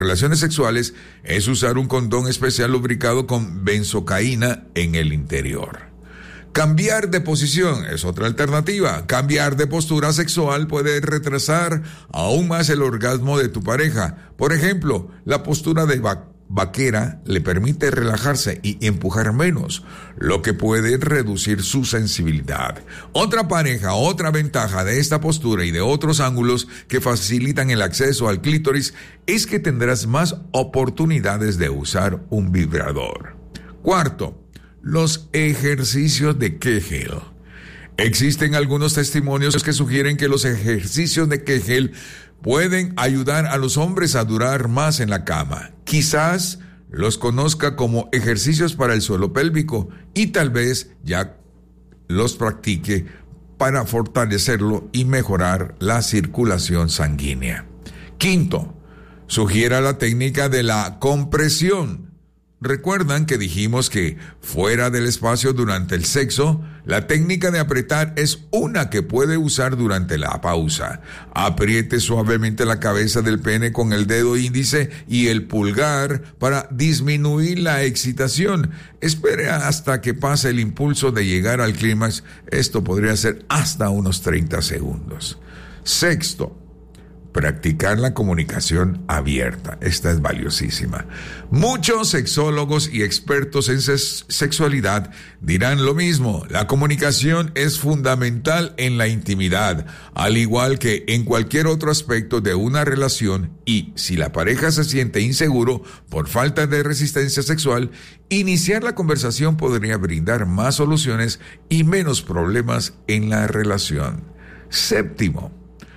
relaciones sexuales es usar un condón especial lubricado con benzocaína en el interior. Cambiar de posición es otra alternativa. Cambiar de postura sexual puede retrasar aún más el orgasmo de tu pareja. Por ejemplo, la postura de vaquera le permite relajarse y empujar menos, lo que puede reducir su sensibilidad. Otra ventaja de esta postura y de otros ángulos que facilitan el acceso al clítoris es que tendrás más oportunidades de usar un vibrador. Cuarto, los ejercicios de Kegel. Existen algunos testimonios que sugieren que los ejercicios de Kegel pueden ayudar a los hombres a durar más en la cama. Quizás los conozca como ejercicios para el suelo pélvico y tal vez ya los practique para fortalecerlo y mejorar la circulación sanguínea. Quinto, sugiera la técnica de la compresión. Recuerdan que dijimos que fuera del espacio durante el sexo, la técnica de apretar es una que puede usar durante la pausa. Apriete suavemente la cabeza del pene con el dedo índice y el pulgar para disminuir la excitación. Espere hasta que pase el impulso de llegar al clímax. Esto podría ser hasta unos 30 segundos. Sexto, practicar la comunicación abierta. Esta es valiosísima. Muchos sexólogos y expertos en sexualidad dirán lo mismo. La comunicación es fundamental en la intimidad, al igual que en cualquier otro aspecto de una relación, y si la pareja se siente inseguro por falta de resistencia sexual, iniciar la conversación podría brindar más soluciones y menos problemas en la relación. Séptimo,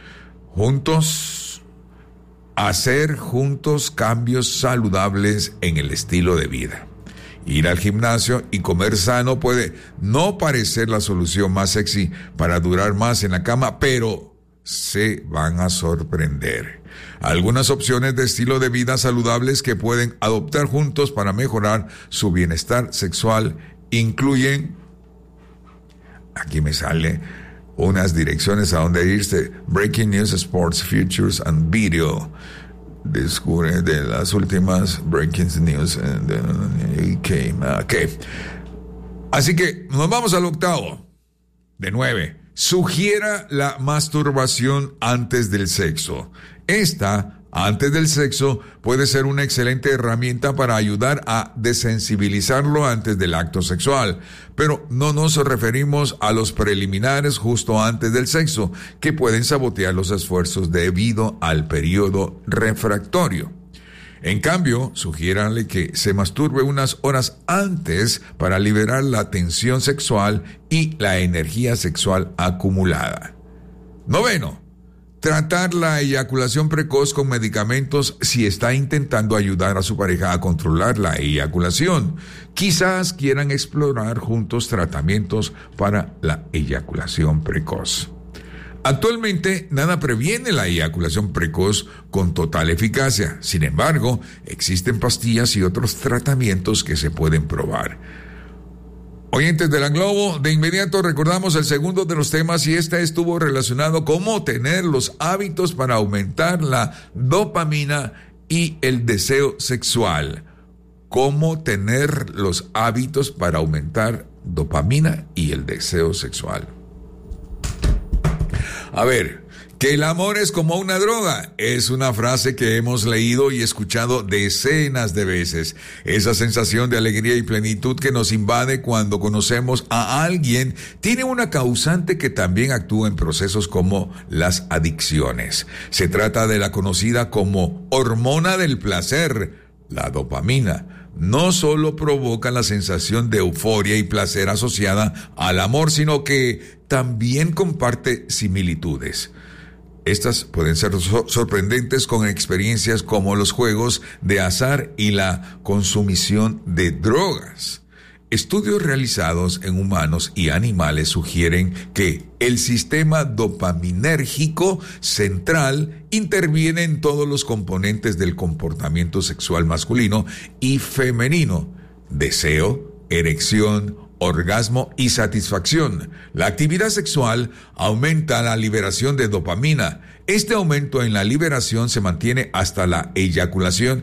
hacer juntos cambios saludables en el estilo de vida. Ir al gimnasio y comer sano puede no parecer la solución más sexy para durar más en la cama, pero se van a sorprender. Algunas opciones de estilo de vida saludables que pueden adoptar juntos para mejorar su bienestar sexual incluyen, aquí me sale unas direcciones a donde irse: Breaking News, Sports, Futures and Video. Descubre de las últimas Breaking News. Okay. Así que nos vamos al octavo. De 9. Sugiera la masturbación antes del sexo. Antes del sexo, puede ser una excelente herramienta para ayudar a desensibilizarlo antes del acto sexual. Pero no nos referimos a los preliminares justo antes del sexo, que pueden sabotear los esfuerzos debido al periodo refractorio. En cambio, sugiéranle que se masturbe unas horas antes para liberar la tensión sexual y la energía sexual acumulada. 9. Tratar la eyaculación precoz con medicamentos si está intentando ayudar a su pareja a controlar la eyaculación. Quizás quieran explorar juntos tratamientos para la eyaculación precoz. Actualmente, nada previene la eyaculación precoz con total eficacia. Sin embargo, existen pastillas y otros tratamientos que se pueden probar. Oyentes de la Globo, de inmediato recordamos el segundo de los temas, y este estuvo relacionado con cómo tener los hábitos para aumentar la dopamina y el deseo sexual. Cómo tener los hábitos para aumentar dopamina y el deseo sexual. A ver, que el amor es como una droga es una frase que hemos leído y escuchado decenas de veces. Esa sensación de alegría y plenitud que nos invade cuando conocemos a alguien tiene una causante que también actúa en procesos como las adicciones. Se trata de la conocida como hormona del placer, la dopamina. No solo provoca la sensación de euforia y placer asociada al amor, sino que también comparte similitudes. Estas pueden ser sorprendentes con experiencias como los juegos de azar y la consumición de drogas. Estudios realizados en humanos y animales sugieren que el sistema dopaminérgico central interviene en todos los componentes del comportamiento sexual masculino y femenino: deseo, erección, orgasmo y satisfacción. La actividad sexual aumenta la liberación de dopamina, Este aumento en la liberación se mantiene hasta la eyaculación